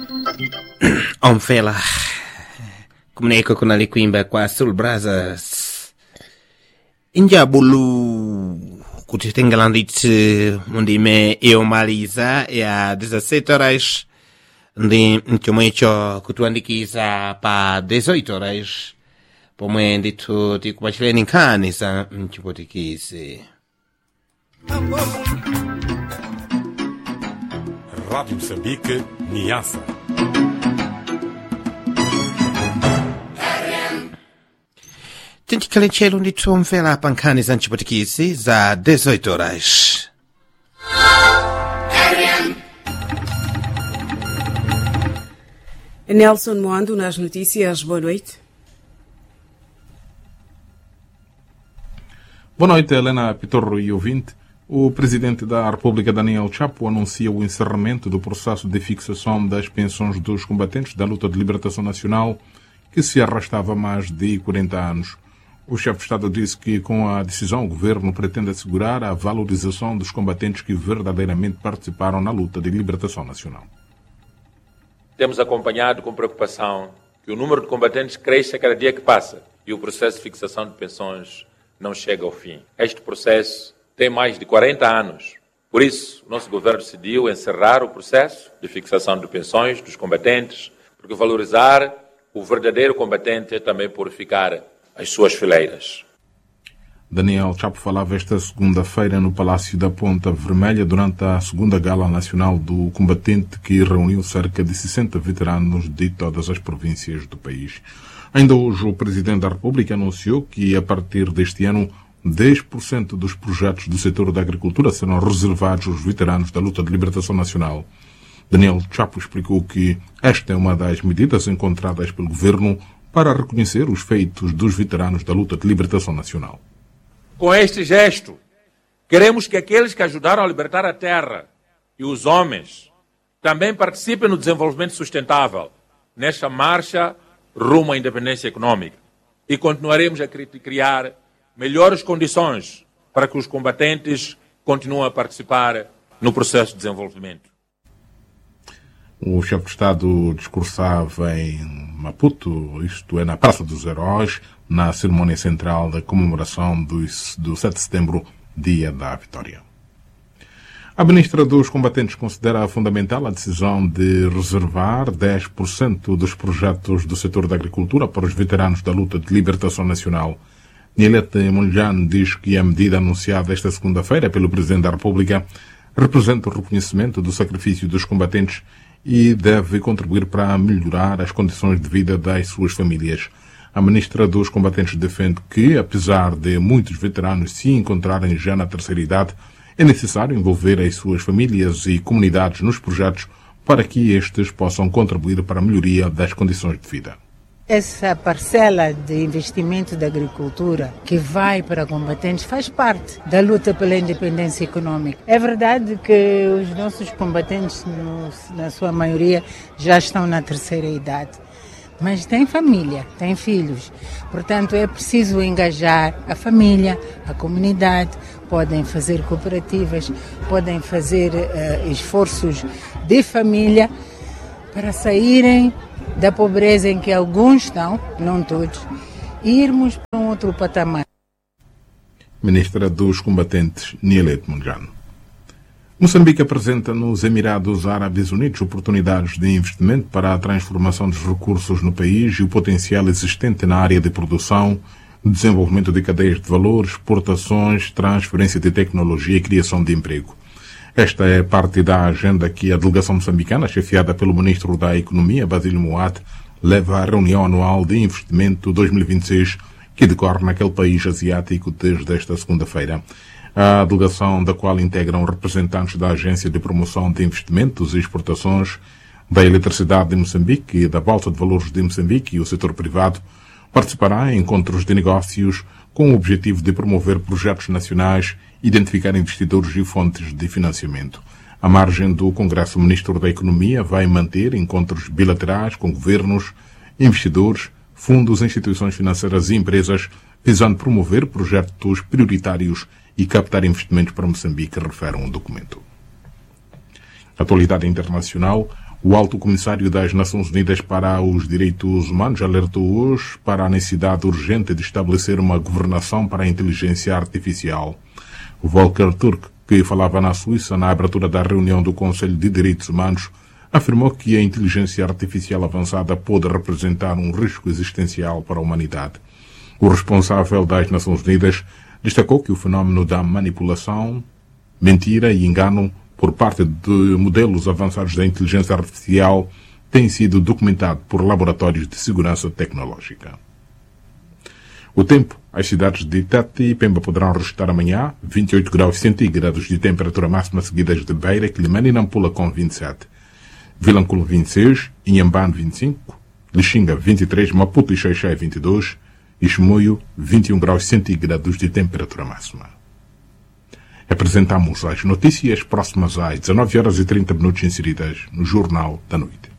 Omfela kumuneko kuna likuimba kwa Soul Brothers injabulu kutitengela nditi mundime iomaliza ya 17 horas ndi chomwe icho kutuandikiza pa 18 horas pomwe ndithu tikupachireni nkhani za mchipotikisi. Rádio Moçambique, Niassa. Tintikale chelo ndithu omvera pa nkhani za mchipotikisi za 18 horas. Nelson Moando nas notícias. Boa noite. Boa noite, Helena Pitorro e ouvinte. O Presidente da República, Daniel Chapo, anuncia o encerramento do processo de fixação das pensões dos combatentes da luta de libertação nacional, que se arrastava há mais de 40 anos. O chefe de Estado disse que, com a decisão, o governo pretende assegurar a valorização dos combatentes que verdadeiramente participaram na luta de libertação nacional. Temos acompanhado com preocupação que o número de combatentes cresce a cada dia que passa e o processo de fixação de pensões não chega ao fim. Este processo tem mais de 40 anos. Por isso, o nosso governo decidiu encerrar o processo de fixação de pensões dos combatentes, porque valorizar o verdadeiro combatente é também purificar as suas fileiras. Daniel Chapo falava esta segunda-feira no Palácio da Ponta Vermelha durante a segunda Gala Nacional do Combatente, que reuniu cerca de 60 veteranos de todas as províncias do país. Ainda hoje, o Presidente da República anunciou que, a partir deste ano, 10% dos projetos do setor da agricultura serão reservados aos veteranos da luta de libertação nacional. Daniel Chapo explicou que esta é uma das medidas encontradas pelo governo para reconhecer os feitos dos veteranos da luta de libertação nacional. Com este gesto, queremos que aqueles que ajudaram a libertar a terra e os homens também participem no desenvolvimento sustentável nesta marcha rumo à independência econômica. E continuaremos a criar melhores condições para que os combatentes continuem a participar no processo de desenvolvimento. O chefe de Estado discursava em Maputo, isto é, na Praça dos Heróis, na cerimônia central da comemoração do 7 de setembro, Dia da Vitória. A ministra dos Combatentes considera fundamental a decisão de reservar 10% dos projetos do setor da agricultura para os veteranos da luta de libertação nacional. Nielete Munjan diz que a medida anunciada esta segunda-feira pelo Presidente da República representa o reconhecimento do sacrifício dos combatentes e deve contribuir para melhorar as condições de vida das suas famílias. A ministra dos Combatentes defende que, apesar de muitos veteranos se encontrarem já na terceira idade, é necessário envolver as suas famílias e comunidades nos projetos para que estes possam contribuir para a melhoria das condições de vida. Essa parcela de investimento da agricultura que vai para combatentes faz parte da luta pela independência econômica. É verdade que os nossos combatentes, na sua maioria, já estão na terceira idade, mas têm família, têm filhos. Portanto, é preciso engajar a família, a comunidade, podem fazer cooperativas, podem fazer esforços de família para saírem da pobreza em que alguns estão, não todos, e irmos para um outro patamar. Ministra dos Combatentes, Nielete Munjan. Moçambique apresenta nos Emirados Árabes Unidos oportunidades de investimento para a transformação dos recursos no país e o potencial existente na área de produção, desenvolvimento de cadeias de valor, exportações, transferência de tecnologia e criação de emprego. Esta é parte da agenda que a delegação moçambicana, chefiada pelo Ministro da Economia, Basílio Moat, leva à reunião anual de investimento 2026, que decorre naquele país asiático desde esta segunda-feira. A delegação, da qual integram representantes da Agência de Promoção de Investimentos e Exportações, da Eletricidade de Moçambique e da Bolsa de Valores de Moçambique e o setor privado, participará em encontros de negócios com o objetivo de promover projetos nacionais, identificar investidores e fontes de financiamento. À margem do Congresso, o Ministro da Economia vai manter encontros bilaterais com governos, investidores, fundos, instituições financeiras e empresas, visando promover projetos prioritários e captar investimentos para Moçambique, refere um documento. Atualidade internacional. O Alto Comissário das Nações Unidas para os Direitos Humanos alertou hoje para a necessidade urgente de estabelecer uma governação para a inteligência artificial. O Volker Turk, que falava na Suíça na abertura da reunião do Conselho de Direitos Humanos, afirmou que a inteligência artificial avançada pode representar um risco existencial para a humanidade. O responsável das Nações Unidas destacou que o fenômeno da manipulação, mentira e engano por parte de modelos avançados da inteligência artificial tem sido documentado por laboratórios de segurança tecnológica. O tempo. As cidades de Tete e Pemba poderão registrar amanhã 28 graus centígrados de temperatura máxima, seguidas de Beira, Quilimane e Nampula com 27. Vilanculo 26, Inhambane 25, Lixinga 23, Maputo e Xaixai 22 e Chimoio 21 graus centígrados de temperatura máxima. Apresentamos as notícias próximas às 19h30 inseridas no Jornal da Noite.